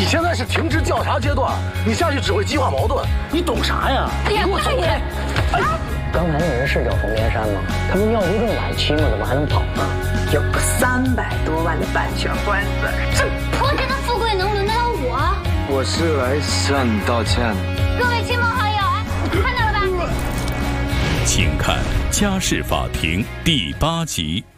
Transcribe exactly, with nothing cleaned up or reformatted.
你现在是停职调查阶段，你下去只会激化矛盾，你懂啥呀？ 哎呀， 给我走开！ 哎， 刚才那人是叫冯连山吗？他不尿毒症晚期吗？怎么还能跑呢？ 有个三百多万的版权官司，这婆家的富贵能轮得到我？ 我是来向你道歉。 各位亲朋好友，看到了吧？ 请看《家事法庭》第八集。